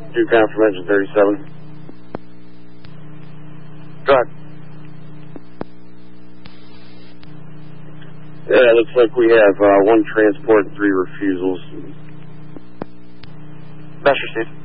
Do confirmation 37. Go ahead. Yeah, it looks like we have 1 transport and 3 refusals. Best received.